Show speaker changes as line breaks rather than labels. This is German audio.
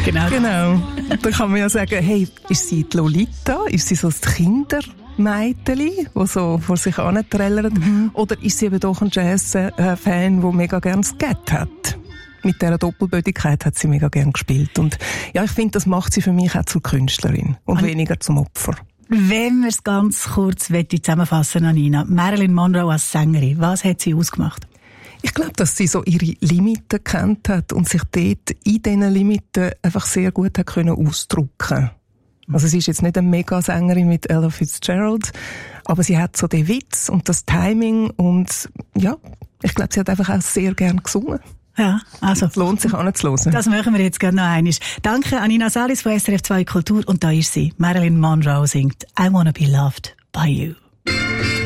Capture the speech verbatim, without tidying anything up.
Genau.
Genau. Da kann man ja sagen, hey, ist sie die Lolita? Ist sie so das Kindermädeli, das so vor sich hinträllert? Mhm. Oder ist sie eben doch ein Jazz-Fan, der mega gerne Skat hat? Mit dieser Doppelbödigkeit hat sie mega gerne gespielt. Und ja, ich finde, das macht sie für mich auch zur Künstlerin und, und weniger zum Opfer.
Wenn wir es ganz kurz zusammenfassen, Anina, Marilyn Monroe als Sängerin, was hat sie ausgemacht?
Ich glaube, dass sie so ihre Limiten gekannt hat und sich dort in diesen Limiten einfach sehr gut hat können ausdrücken. Also sie ist jetzt nicht eine Megasängerin mit Ella Fitzgerald, aber sie hat so den Witz und das Timing und ja, ich glaube, sie hat einfach auch sehr gern gesungen.
Ja, also.
Es lohnt sich anzuhören.
Das machen wir jetzt gerne noch einmal. Danke, Anina Salis von S R F zwei Kultur und da ist sie. Marilyn Monroe singt I Wanna Be Loved by You.